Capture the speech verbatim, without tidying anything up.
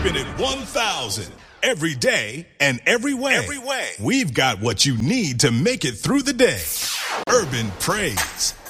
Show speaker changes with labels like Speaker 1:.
Speaker 1: Keeping it one thousand. Every day and every way. Every way. We've got what you need to make it through the day. Urban Praise